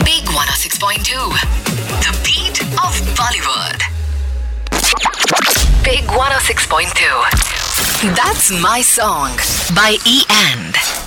Big 106.2. The beat of Bollywood. Big 106.2. That's my song by E and